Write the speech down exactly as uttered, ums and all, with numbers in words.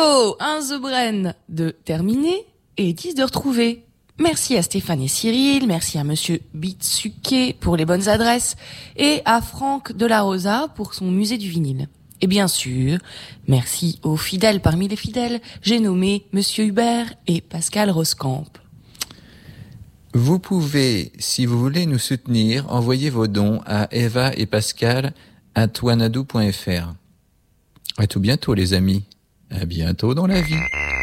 Bravo, un The Brain de terminé et dix de retrouvé. Merci à Stéphane et Cyril, merci à Monsieur Bitsuke pour les bonnes adresses et à Franck de la Rosa pour son musée du vinyle. Et bien sûr, merci aux fidèles parmi les fidèles, j'ai nommé Monsieur Hubert et Pascal Roscamp. Vous pouvez, si vous voulez nous soutenir, envoyer vos dons à Eva et Pascal arobase wanadoo point f r. À tout bientôt les amis. À bientôt dans la vie.